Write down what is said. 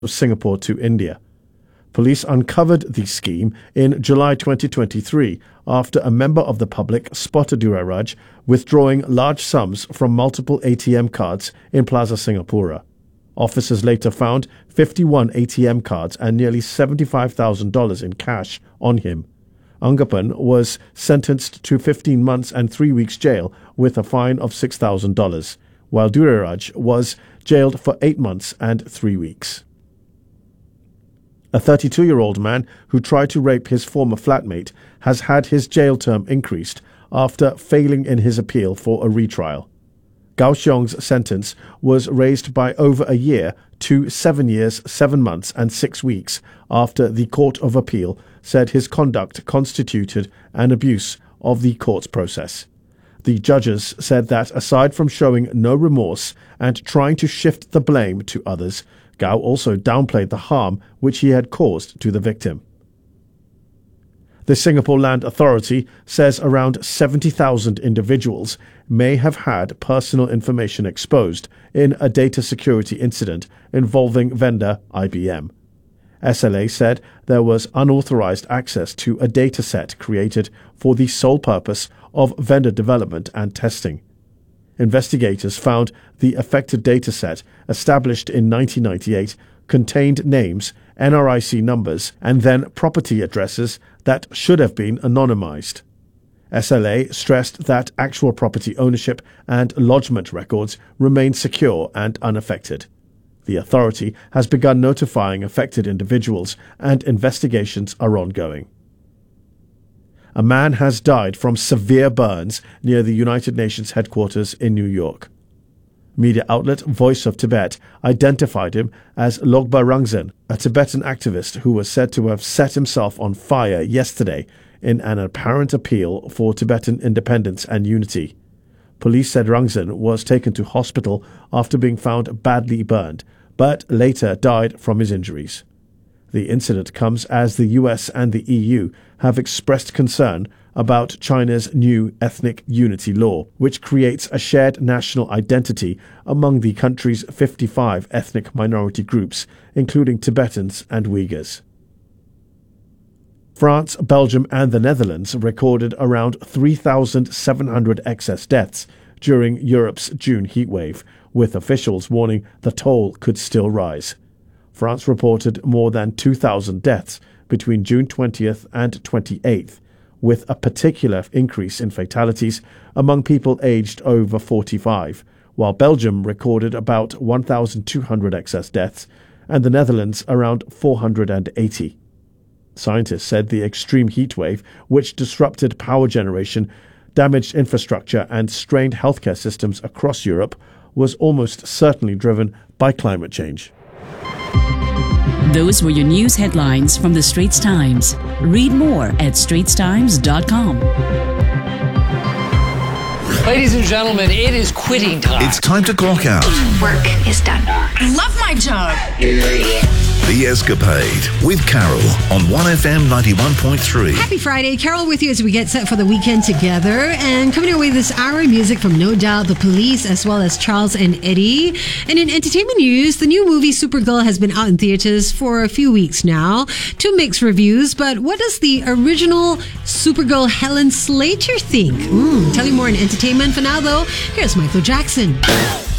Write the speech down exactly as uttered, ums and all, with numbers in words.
Singapore to India. Police uncovered the scheme in July twenty twenty-three after a member of the public spotted Duraraj withdrawing large sums from multiple A T M cards in Plaza Singapura. Officers later found fifty-one A T M cards and nearly seventy-five thousand dollars in cash on him. Angappan was sentenced to fifteen months and three weeks jail with a fine of six thousand dollars, while Duraraj was jailed for eight months and three weeks. A thirty-two-year-old man who tried to rape his former flatmate has had his jail term increased after failing in his appeal for a retrial. Gao Xiong's sentence was raised by over a year to seven years, seven months and six weeks after the Court of Appeal said his conduct constituted an abuse of the court's process. The judges said that aside from showing no remorse and trying to shift the blame to others, Gao also downplayed the harm which he had caused to the victim. The Singapore Land Authority says around seventy thousand individuals may have had personal information exposed in a data security incident involving vendor I B M. S L A said there was unauthorized access to a data set created for the sole purpose of vendor development and testing. Investigators found the affected dataset, established in nineteen ninety-eight, contained names, N R I C numbers, and then property addresses that should have been anonymized. S L A stressed that actual property ownership and lodgement records remain secure and unaffected. The authority has begun notifying affected individuals, and investigations are ongoing. A man has died from severe burns near the United Nations headquarters in New York. Media outlet Voice of Tibet identified him as Logba Rangzan, a Tibetan activist who was said to have set himself on fire yesterday in an apparent appeal for Tibetan independence and unity. Police said Rangzan was taken to hospital after being found badly burned, but later died from his injuries. The incident comes as the U S and the E U have expressed concern about China's new ethnic unity law, which creates a shared national identity among the country's fifty-five ethnic minority groups, including Tibetans and Uyghurs. France, Belgium and the Netherlands recorded around three thousand seven hundred excess deaths during Europe's June heatwave, with officials warning the toll could still rise. France reported more than two thousand deaths between June twentieth and twenty-eighth, with a particular increase in fatalities among people aged over forty-five, while Belgium recorded about one thousand two hundred excess deaths and the Netherlands around four hundred eighty. Scientists said the extreme heatwave, which disrupted power generation, damaged infrastructure and strained healthcare systems across Europe, was almost certainly driven by climate change. Those were your news headlines from the Straits Times. Read more at straits times dot com. Ladies and gentlemen, it is quitting time. It's time to clock out. Work is done. I love my job. The Escapade with Carol on one F M ninety-one point three. Happy Friday. Carol with you as we get set for the weekend together. And coming your way this hour, music from No Doubt, The Police, as well as Charles and Eddie. And in entertainment news, the new movie Supergirl has been out in theaters for a few weeks now. Two mixed reviews, but what does the original Supergirl Helen Slater think? Mm, tell you more in entertainment. For now, though, here's Michael Jackson.